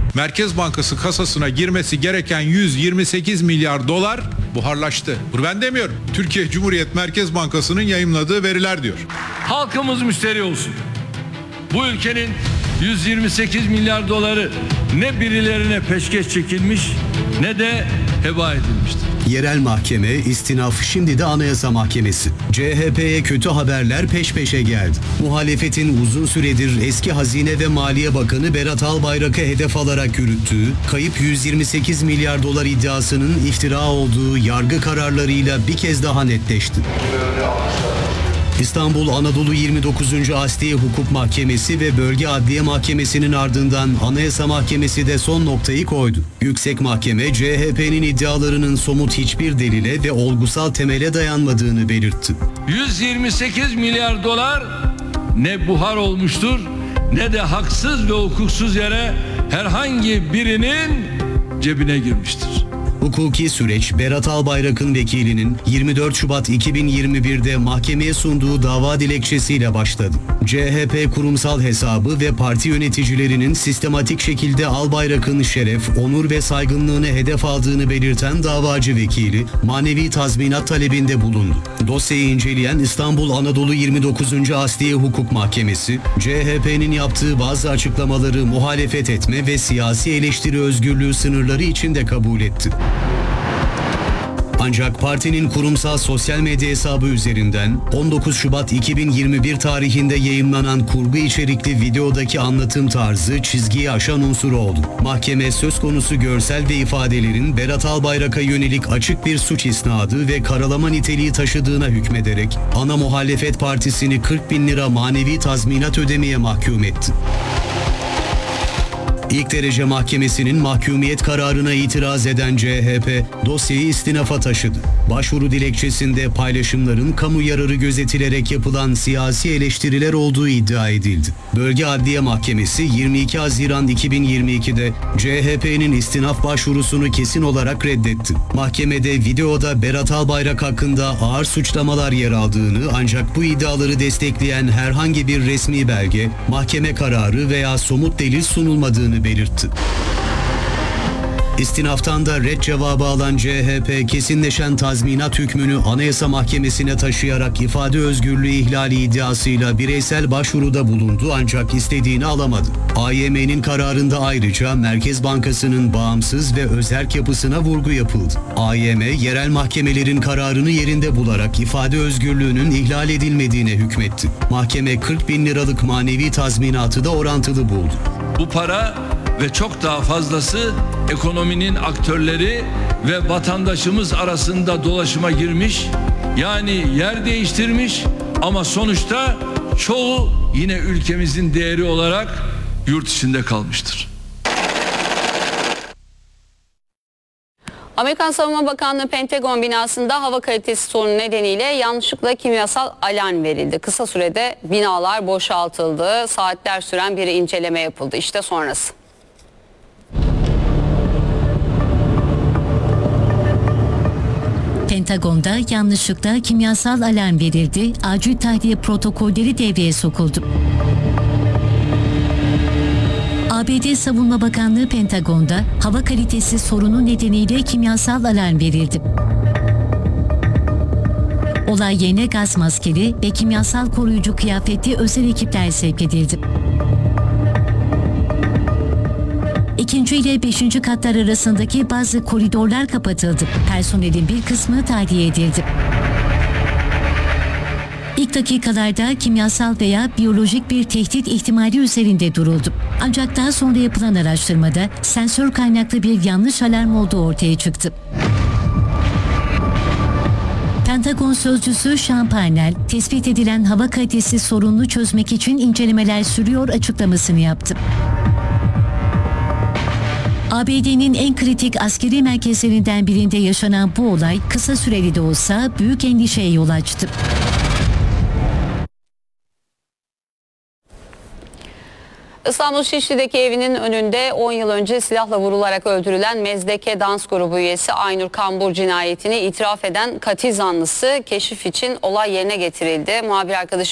Merkez Bankası kasasına girmesi gereken 128 milyar dolar buharlaştı. Bunu ben demiyorum. Türkiye Cumhuriyet Merkez Bankası'nın yayımladığı veriler diyor. Halkımız müşteri olsun. Bu ülkenin 128 milyar doları ne birilerine peşkeş çekilmiş ne de heba edilmiştir. Yerel mahkeme, istinaf, şimdi de Anayasa Mahkemesi. CHP'ye kötü haberler peş peşe geldi. Muhalefetin uzun süredir eski Hazine ve Maliye Bakanı Berat Albayrak'ı hedef alarak yürüttüğü, kayıp 128 milyar dolar iddiasının iftira olduğu yargı kararlarıyla bir kez daha netleşti. İstanbul Anadolu 29. Asliye Hukuk Mahkemesi ve Bölge Adliye Mahkemesi'nin ardından Anayasa Mahkemesi de son noktayı koydu. Yüksek Mahkeme, CHP'nin iddialarının somut hiçbir delile ve olgusal temele dayanmadığını belirtti. 128 milyar dolar ne buhar olmuştur ne de haksız ve hukuksuz yere herhangi birinin cebine girmiştir. Hukuki süreç, Berat Albayrak'ın vekilinin 24 Şubat 2021'de mahkemeye sunduğu dava dilekçesiyle başladı. CHP kurumsal hesabı ve parti yöneticilerinin sistematik şekilde Albayrak'ın şeref, onur ve saygınlığını hedef aldığını belirten davacı vekili, manevi tazminat talebinde bulundu. Dosyayı inceleyen İstanbul Anadolu 29. Asliye Hukuk Mahkemesi, CHP'nin yaptığı bazı açıklamaları muhalefet etme ve siyasi eleştiri özgürlüğü sınırları içinde kabul etti. Ancak partinin kurumsal sosyal medya hesabı üzerinden 19 Şubat 2021 tarihinde yayımlanan kurgu içerikli videodaki anlatım tarzı çizgiyi aşan unsur oldu. Mahkeme söz konusu görsel ve ifadelerin Berat Albayrak'a yönelik açık bir suç isnadı ve karalama niteliği taşıdığına hükmederek ana muhalefet partisini 40 bin lira manevi tazminat ödemeye mahkum etti. İlk derece mahkemesinin mahkumiyet kararına itiraz eden CHP dosyayı istinafa taşıdı. Başvuru dilekçesinde paylaşımların kamu yararı gözetilerek yapılan siyasi eleştiriler olduğu iddia edildi. Bölge Adliye Mahkemesi 22 Haziran 2022'de CHP'nin istinaf başvurusunu kesin olarak reddetti. Mahkemede videoda Berat Albayrak hakkında ağır suçlamalar yer aldığını ancak bu iddiaları destekleyen herhangi bir resmi belge, mahkeme kararı veya somut delil sunulmadığını belirtti. İstinaftan da red cevabı alan CHP kesinleşen tazminat hükmünü Anayasa Mahkemesi'ne taşıyarak ifade özgürlüğü ihlali iddiasıyla bireysel başvuruda bulundu ancak istediğini alamadı. AYM'nin kararında ayrıca Merkez Bankası'nın bağımsız ve özerk yapısına vurgu yapıldı. AYM, yerel mahkemelerin kararını yerinde bularak ifade özgürlüğünün ihlal edilmediğine hükmetti. Mahkeme 40 bin liralık manevi tazminatı da orantılı buldu. Bu para ve çok daha fazlası ekonominin aktörleri ve vatandaşımız arasında dolaşıma girmiş, yani yer değiştirmiş ama sonuçta çoğu yine ülkemizin değeri olarak yurt içinde kalmıştır. Amerikan Savunma Bakanlığı Pentagon binasında hava kalitesi sorunu nedeniyle yanlışlıkla kimyasal alarm verildi. Kısa sürede binalar boşaltıldı. Saatler süren bir inceleme yapıldı. İşte sonrası. Pentagon'da yanlışlıkla kimyasal alarm verildi. Acil tahliye protokolleri devreye sokuldu. ABD Savunma Bakanlığı Pentagon'da hava kalitesi sorunu nedeniyle kimyasal alarm verildi. Olay yerine gaz maskeli ve kimyasal koruyucu kıyafetli özel ekipler sevk edildi. 2. ile 5. katlar arasındaki bazı koridorlar kapatıldı. Personelin bir kısmı tahliye edildi. İlk dakikalarda kimyasal veya biyolojik bir tehdit ihtimali üzerinde duruldu. Ancak daha sonra yapılan araştırmada sensör kaynaklı bir yanlış alarm olduğu ortaya çıktı. Pentagon sözcüsü Sean Parnell, tespit edilen hava kalitesi sorununu çözmek için incelemeler sürüyor açıklamasını yaptı. ABD'nin en kritik askeri merkezlerinden birinde yaşanan bu olay kısa süreli de olsa büyük endişeye yol açtı. İstanbul Şişli'deki evinin önünde 10 yıl önce silahla vurularak öldürülen Mezdeke dans grubu üyesi Aynur Kambur cinayetini itiraf eden katil zanlısı keşif için olay yerine getirildi. Muhabir arkadaşım